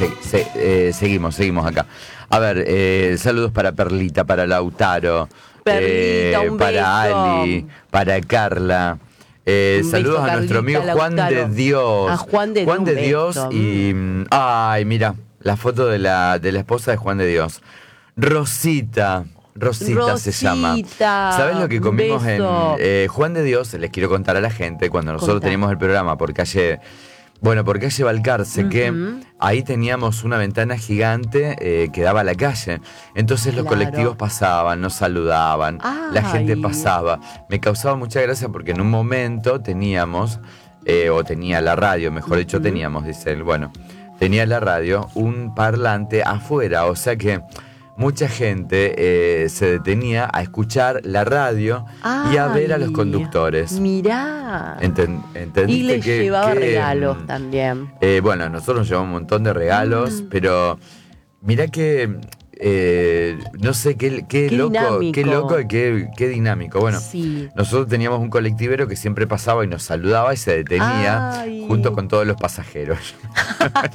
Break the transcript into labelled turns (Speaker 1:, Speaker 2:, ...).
Speaker 1: seguimos acá. A ver, saludos para Perlita, para Lautaro,
Speaker 2: Perlita, un
Speaker 1: para
Speaker 2: beso.
Speaker 1: Ali, para Carla. Saludos
Speaker 2: beso,
Speaker 1: a nuestro amigo
Speaker 2: Carlita,
Speaker 1: Juan de
Speaker 2: Lautaro.
Speaker 1: Dios.
Speaker 2: A Juan de
Speaker 1: Dios
Speaker 2: beso.
Speaker 1: y... Ay, mira, la foto de la esposa de Juan de Dios. Rosita se llama. ¿Sabes lo que comimos
Speaker 2: beso.
Speaker 1: en Juan de Dios? Les quiero contar a la gente, cuando nosotros teníamos el programa por calle Balcarce, que ahí teníamos una ventana gigante que daba a la calle. Entonces los colectivos pasaban, nos saludaban, la gente pasaba. Me causaba mucha gracia porque en un momento teníamos, o tenía la radio, mejor dicho teníamos, dice él, tenía la radio, un parlante afuera, o sea que mucha gente se detenía a escuchar la radio y a ver a los conductores.
Speaker 2: Mirá.
Speaker 1: ¿Entendiste?
Speaker 2: Y les llevaba regalos también.
Speaker 1: Nosotros nos llevamos un montón de regalos, pero mirá que no sé, qué loco,
Speaker 2: dinámico.
Speaker 1: qué loco y qué dinámico. Bueno, nosotros teníamos un colectivero que siempre pasaba y nos saludaba y se detenía junto con todos los pasajeros.